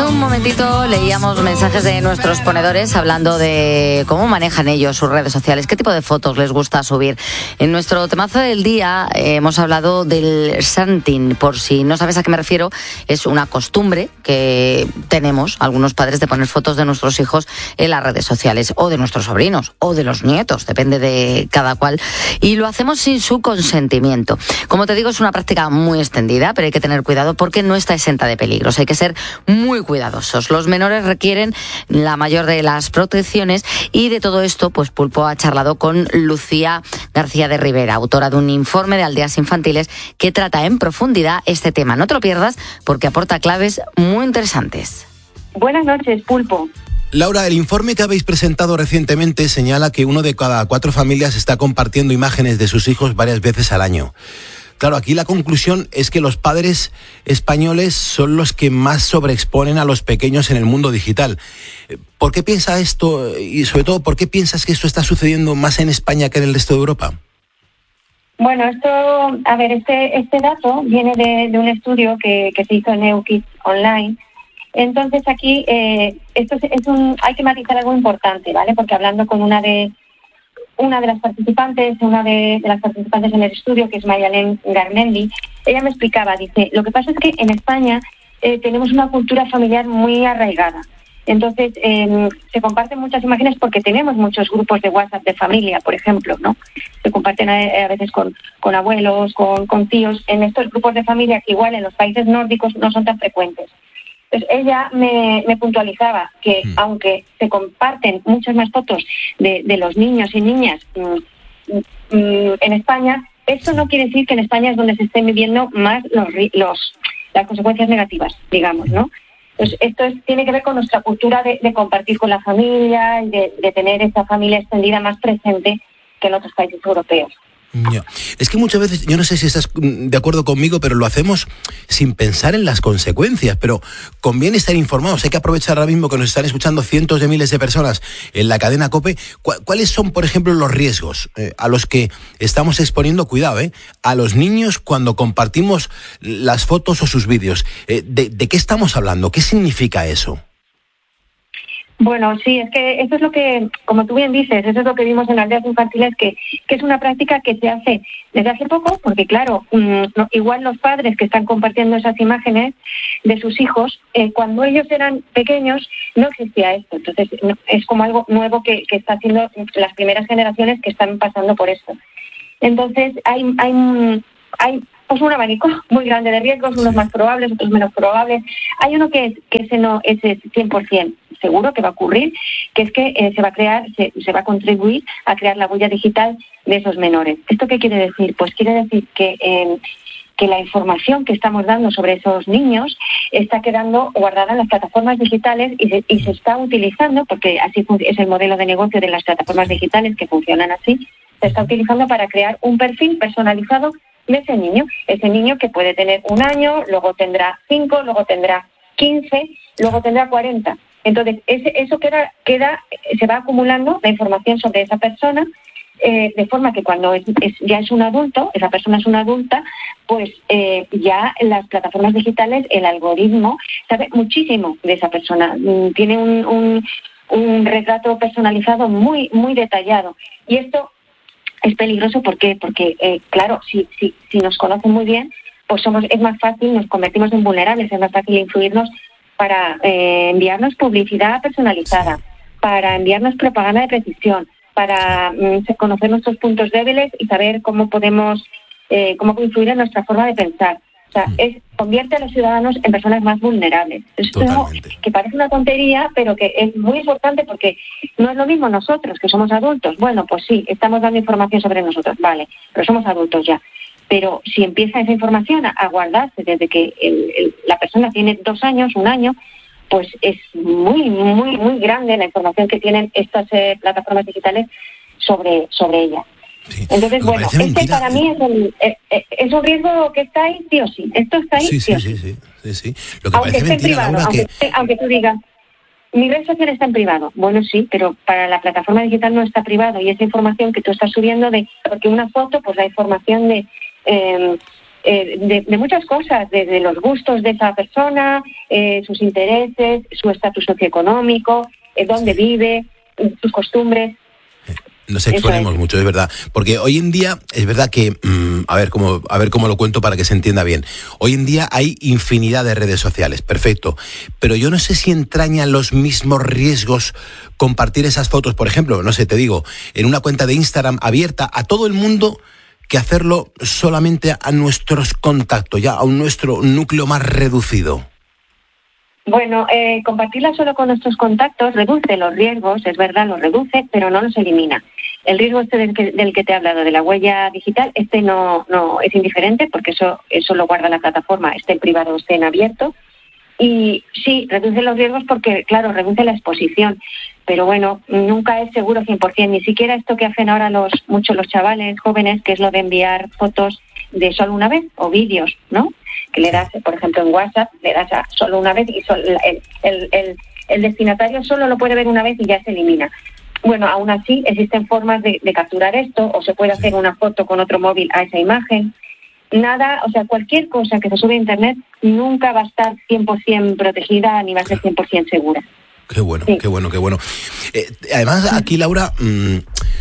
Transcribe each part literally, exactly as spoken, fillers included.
un momentito leíamos mensajes de nuestros ponedores hablando de cómo manejan ellos sus redes sociales, qué tipo de fotos les gusta subir. En nuestro temazo del día eh, hemos hablado del santing. Por si no sabes a qué me refiero, es una costumbre que tenemos algunos padres de poner fotos de nuestros hijos en las redes sociales, o de nuestros sobrinos, o de los nietos, depende de cada cual, y lo hacemos sin su consentimiento. Como te digo, es una práctica muy extendida, pero hay que tener cuidado porque no está exenta de peligros. Hay que ser muy cuidadosos. Los menores requieren la mayor de las protecciones, y de todo esto, pues Pulpo ha charlado con Lucía García de Rivera, autora de un informe de Aldeas Infantiles que trata en profundidad este tema. No te lo pierdas porque aporta claves muy interesantes. Buenas noches, Pulpo. Laura, el informe que habéis presentado recientemente señala que uno de cada cuatro familias está compartiendo imágenes de sus hijos varias veces al año. Claro, aquí la conclusión es que los padres españoles son los que más sobreexponen a los pequeños en el mundo digital. ¿Por qué piensa esto y, sobre todo, por qué piensas que esto está sucediendo más en España que en el resto de Europa? Bueno, esto, a ver, este este dato viene de, de un estudio que, que se hizo en EUKIDS Online. Entonces aquí eh, esto es, es un, hay que matizar algo importante, ¿vale? Porque hablando con una de una de las participantes, una de, de las participantes en el estudio, que es Mayalén Garmendi, ella me explicaba, dice, lo que pasa es que en España eh, tenemos una cultura familiar muy arraigada. Entonces, eh, se comparten muchas imágenes porque tenemos muchos grupos de WhatsApp de familia, por ejemplo, ¿no? Se comparten a, a veces con, con abuelos, con, con tíos. En estos grupos de familia, que igual en los países nórdicos no son tan frecuentes. Pues ella me, me puntualizaba que mm. aunque se comparten muchas más fotos de, de los niños y niñas mm, mm, en España, esto no quiere decir que en España es donde se estén viviendo más los, los las consecuencias negativas, digamos, ¿no? Pues esto es, tiene que ver con nuestra cultura de, de compartir con la familia y de, de tener esa familia extendida más presente que en otros países europeos. Ya. Es que muchas veces, yo no sé si estás de acuerdo conmigo, pero lo hacemos sin pensar en las consecuencias, pero conviene estar informados. Hay que aprovechar ahora mismo que nos están escuchando cientos de miles de personas en la cadena COPE. ¿Cuáles son, por ejemplo, los riesgos eh, a los que estamos exponiendo, cuidado, eh, a los niños cuando compartimos las fotos o sus vídeos? Eh, de, ¿De qué estamos hablando? ¿Qué significa eso? Bueno, sí, es que eso es lo que, como tú bien dices, eso es lo que vimos en Aldeas Infantiles, que, que es una práctica que se hace desde hace poco, porque claro, mmm, no, igual los padres que están compartiendo esas imágenes de sus hijos, eh, cuando ellos eran pequeños no existía esto. Entonces no, es como algo nuevo que, que está haciendo las primeras generaciones que están pasando por esto. Entonces hay, hay, hay pues un abanico muy grande de riesgos, unos más probables, otros menos probables. Hay uno que, es, que ese no es cien por ciento seguro que va a ocurrir, que es que eh, se va a crear, se, se va a contribuir a crear la huella digital de esos menores. ¿Esto qué quiere decir? Pues quiere decir que, eh, que la información que estamos dando sobre esos niños está quedando guardada en las plataformas digitales y se, y se está utilizando, porque así es el modelo de negocio de las plataformas digitales que funcionan así, se está utilizando para crear un perfil personalizado de ese niño. Ese niño que puede tener un año, luego tendrá cinco, luego tendrá quince, luego tendrá cuarenta. Entonces, ese, eso queda, queda, se va acumulando la información sobre esa persona, eh, de forma que cuando es, es, ya es un adulto, esa persona es una adulta, pues eh, ya en las plataformas digitales el algoritmo sabe muchísimo de esa persona. Tiene un, un, un retrato personalizado muy, muy detallado. Y esto es peligroso, ¿por qué? Porque, eh, claro, si, si, si nos conocen muy bien, pues somos, es más fácil, nos convertimos en vulnerables, es más fácil influirnos para eh, enviarnos publicidad personalizada, para enviarnos propaganda de precisión, para mm, conocer nuestros puntos débiles y saber cómo podemos, eh, cómo influir en nuestra forma de pensar. O sea, es, convierte a los ciudadanos en personas más vulnerables. Esto es algo que parece una tontería, pero que es muy importante porque no es lo mismo nosotros, que somos adultos. Bueno, pues sí, estamos dando información sobre nosotros, vale, pero somos adultos ya. Pero si empieza esa información a, a guardarse desde que el, el, la persona tiene dos años, un año, pues es muy, muy, muy grande la información que tienen estas eh, plataformas digitales sobre, sobre ella. Sí. Entonces, bueno, este mentira. para mí es, el, eh, eh, es un riesgo que está ahí sí o sí. Esto está ahí sí, sí, sí, o sí, sí. sí, sí, sí. Lo que aunque parece esté mentira, en privado, Laura, aunque, que... aunque tú digas, mi red social está en privado. Bueno, sí, pero para la plataforma digital no está privado y esa información que tú estás subiendo, de porque una foto pues da información de... Eh, eh, de, de muchas cosas, desde los gustos de esa persona, eh, sus intereses, su estatus socioeconómico, eh, dónde vive, sus costumbres. Nos exponemos es. mucho, es verdad. Porque hoy en día, es verdad que, mmm, a ver cómo, a ver cómo lo cuento para que se entienda bien. Hoy en día hay infinidad de redes sociales, perfecto. Pero yo no sé si entrañan los mismos riesgos compartir esas fotos, por ejemplo, no sé, te digo, en una cuenta de Instagram abierta a todo el mundo, que hacerlo solamente a nuestros contactos, ya a un nuestro núcleo más reducido. Bueno, eh, compartirla solo con nuestros contactos reduce los riesgos, es verdad, los reduce, pero no los elimina. El riesgo este del que, del que te he hablado, de la huella digital, este no, no es indiferente, porque eso, eso lo guarda la plataforma, esté en privado o esté en abierto. Y sí, reduce los riesgos porque, claro, reduce la exposición. Pero bueno, nunca es seguro cien por ciento, ni siquiera esto que hacen ahora los muchos los chavales jóvenes, que es lo de enviar fotos de solo una vez o vídeos, ¿no? Que le das, por ejemplo, en WhatsApp, le das a solo una vez y sol, el, el, el, el destinatario solo lo puede ver una vez y ya se elimina. Bueno, aún así existen formas de, de capturar esto, o se puede hacer una foto con otro móvil a esa imagen. Nada, o sea, cualquier cosa que se sube a Internet nunca va a estar cien por ciento protegida ni va a ser cien por ciento segura. Qué bueno, sí. qué bueno, qué bueno. Eh, además, aquí, Laura, mmm,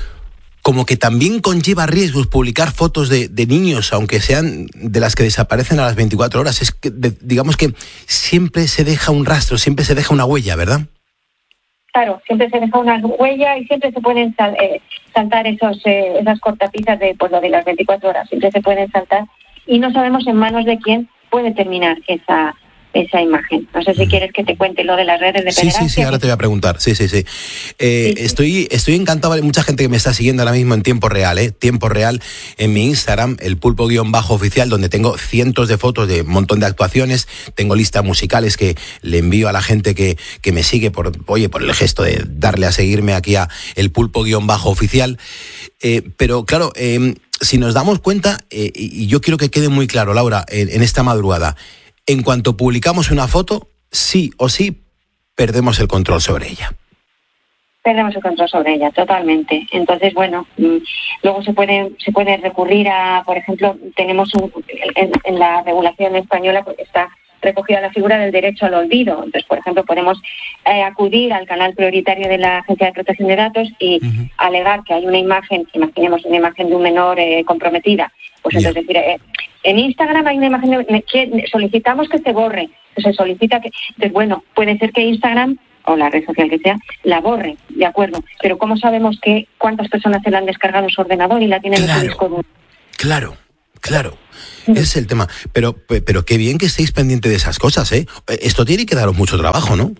como que también conlleva riesgos publicar fotos de, de niños, aunque sean de las que desaparecen a las veinticuatro horas. Es que, de, digamos que siempre se deja un rastro, siempre se deja una huella, ¿verdad? Claro, siempre se deja una huella y siempre se pueden sal, eh, saltar esos eh, esas cortapisas de, pues, lo de las veinticuatro horas, siempre se pueden saltar y no sabemos en manos de quién puede terminar esa esa imagen. No sé si quieres que te cuente lo de las redes de pederastia. Sí, sí, sí, ahora te voy a preguntar. Sí, sí, sí. Eh, sí, sí. Estoy, estoy encantado. Hay mucha gente que me está siguiendo ahora mismo en tiempo real, ¿eh? Tiempo real en mi Instagram, el pulpo-oficial, donde tengo cientos de fotos de un montón de actuaciones. Tengo listas musicales que le envío a la gente que, que me sigue por, oye, por el gesto de darle a seguirme aquí a el pulpo-oficial. Eh, pero claro, eh, si nos damos cuenta, eh, y yo quiero que quede muy claro, Laura, en, en esta madrugada, en cuanto publicamos una foto, sí o sí, perdemos el control sobre ella. Perdemos el control sobre ella, totalmente. Entonces, bueno, luego se puede, se puede recurrir a, por ejemplo, tenemos un, en, en la regulación española pues está recogida la figura del derecho al olvido. Entonces, por ejemplo, podemos eh, acudir al canal prioritario de la Agencia de Protección de Datos y uh-huh. alegar que hay una imagen, imaginemos una imagen de un menor eh, comprometida. Pues yeah. entonces decir, eh, en Instagram hay una imagen de, que solicitamos que se borre. Se solicita que, entonces, bueno, puede ser que Instagram o la red social que sea, la borre, de acuerdo. Pero ¿cómo sabemos que cuántas personas se la han descargado en su ordenador y la tienen claro, en su disco duro? Claro, claro. Ese es el tema. Pero, pero qué bien que estéis pendientes de esas cosas, ¿eh? Esto tiene que daros mucho trabajo, ¿no?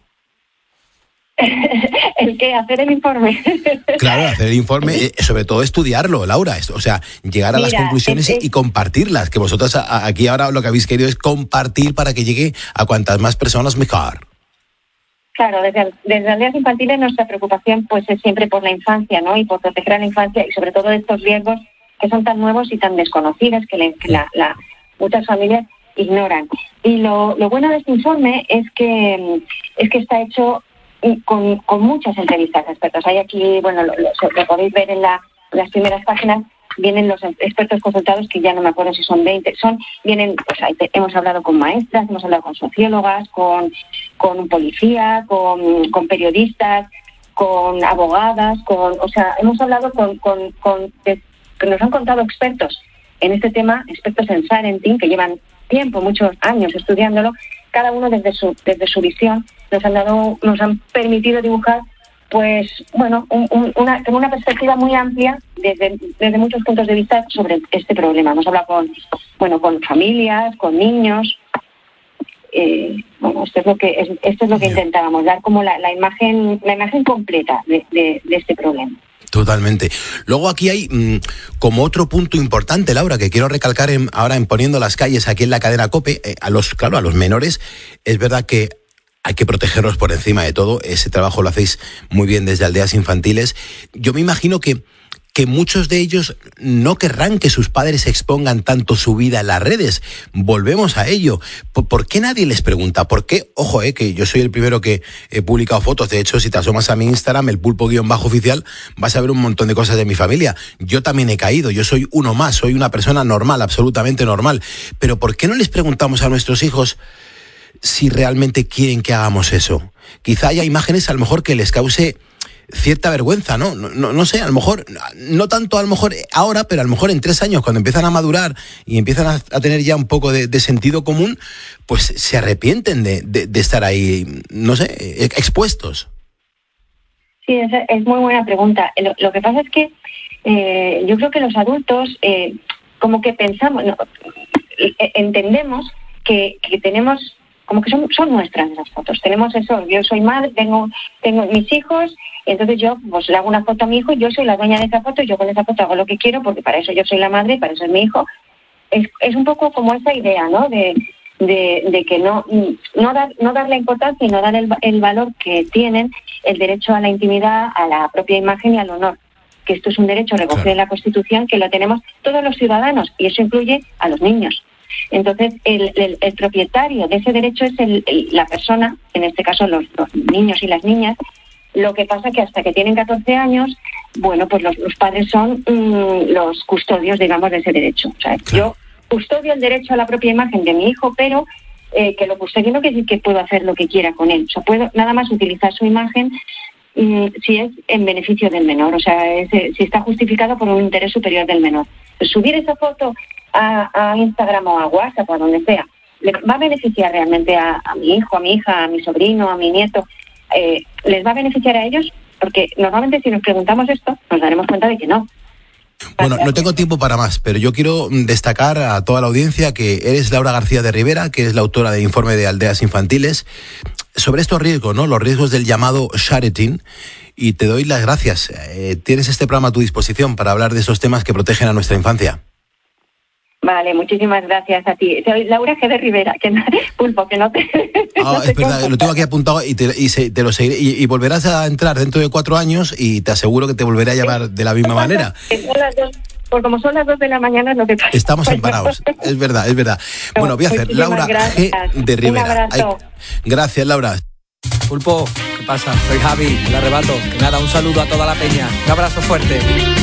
¿El qué? ¿Hacer el informe? Claro, hacer el informe, eh, sobre todo estudiarlo, Laura. O sea, llegar a Mira, las conclusiones es, es... y compartirlas. Que vosotras a, aquí ahora lo que habéis querido es compartir para que llegue a cuantas más personas mejor. Claro, desde, desde Aldeas Infantiles nuestra preocupación pues es siempre por la infancia, ¿no? Y por proteger a la infancia y sobre todo de estos riesgos que son tan nuevos y tan desconocidos que, le, que la, la, muchas familias ignoran. Y lo, lo bueno de este informe es que es que está hecho con, con muchas entrevistas de expertos. Hay aquí, bueno, lo, lo, lo podéis ver en la, las primeras páginas, vienen los expertos consultados, que ya no me acuerdo si son veinte, son, vienen, pues ahí te, hemos hablado con maestras, hemos hablado con sociólogas, con, con un policía, con, con periodistas, con abogadas, con, o sea, hemos hablado con, con, con de, que nos han contado expertos en este tema, expertos en Sarentin, que llevan tiempo, muchos años estudiándolo, cada uno desde su, desde su visión, nos han dado, nos han permitido dibujar pues bueno, un, un, una, con una perspectiva muy amplia desde, desde muchos puntos de vista sobre este problema. Hemos hablado con, bueno, con familias, con niños. Eh, bueno, esto es lo que es, esto es lo que intentábamos, dar como la, la imagen, la imagen completa de, de, de este problema. Totalmente. Luego aquí hay mmm, como otro punto importante, Laura, que quiero recalcar en, ahora en Poniendo las Calles aquí en la cadena COPE, eh, a los, claro, a los menores, es verdad que hay que protegerlos por encima de todo. Ese trabajo lo hacéis muy bien desde Aldeas Infantiles. Yo me imagino que, que muchos de ellos no querrán que sus padres expongan tanto su vida en las redes. Volvemos a ello. ¿Por, por qué nadie les pregunta? ¿Por qué? Ojo, eh, que yo soy el primero que he publicado fotos. De hecho, si te asomas a mi Instagram, el pulpo-oficial, vas a ver un montón de cosas de mi familia. Yo también he caído, yo soy uno más, soy una persona normal, absolutamente normal. Pero ¿por qué no les preguntamos a nuestros hijos si realmente quieren que hagamos eso? Quizá haya imágenes a lo mejor que les cause cierta vergüenza, ¿no? No, no, no sé, a lo mejor, no tanto a lo mejor ahora, pero a lo mejor en tres años, cuando empiezan a madurar y empiezan a, a tener ya un poco de, de sentido común, pues se arrepienten de, de, de estar ahí, no sé, expuestos. Sí, es, es muy buena pregunta. Lo, lo que pasa es que eh, yo creo que los adultos, eh, como que pensamos, no, entendemos que, que tenemos, como que son, son nuestras las fotos. Tenemos eso, yo soy madre, tengo, tengo mis hijos, entonces yo pues le hago una foto a mi hijo, yo soy la dueña de esa foto, yo con esa foto hago lo que quiero, porque para eso yo soy la madre, para eso es mi hijo. Es, es un poco como esa idea, ¿no? De, de, de que no, no, dar, no dar la importancia y no dar el, el valor que tienen el derecho a la intimidad, a la propia imagen y al honor. Que esto es un derecho recogido claro. en la Constitución, que lo tenemos todos los ciudadanos, y eso incluye a los niños. Entonces, el, el, el propietario de ese derecho es el, el, la persona, en este caso los, los niños y las niñas. Lo que pasa que hasta que tienen catorce años, bueno, pues los, los padres son mmm, los custodios, digamos, de ese derecho. O sea, claro. Yo custodio el derecho a la propia imagen de mi hijo, pero eh, que lo custodio no quiere decir que puedo hacer lo que quiera con él. O sea, puedo nada más utilizar su imagen mmm, si es en beneficio del menor, o sea, es, si está justificado por un interés superior del menor. Pues subir esa foto a, a Instagram o a WhatsApp o a donde sea, ¿le va a beneficiar realmente a, a mi hijo, a mi hija, a mi sobrino, a mi nieto? Eh, ¿Les va a beneficiar a ellos? Porque normalmente si nos preguntamos esto, nos daremos cuenta de que no. Bueno, no tengo tiempo para más, pero yo quiero destacar a toda la audiencia que eres Laura García de Rivera, que es la autora del informe de Aldeas Infantiles, sobre estos riesgos, ¿no? Los riesgos del llamado shareting, y te doy las gracias. Eh, tienes este programa a tu disposición para hablar de esos temas que protegen a nuestra infancia. Vale, muchísimas gracias a ti. Soy Laura G. de Rivera, que no, Pulpo, que no te... Ah, no te es verdad, confundo. Lo tengo aquí apuntado y te, y se, te lo seguiré. Y, y volverás a entrar dentro de cuatro años y te aseguro que te volveré a llamar de la misma manera. Son las dos, pues como son las dos de la mañana, no te pasa. Estamos emparados, es verdad, es verdad. Bueno, voy a hacer Laura G. de Rivera. Ay, gracias, Laura. Pulpo, ¿qué pasa? Soy Javi, el arrebato. Nada, un saludo a toda la peña. Un abrazo fuerte.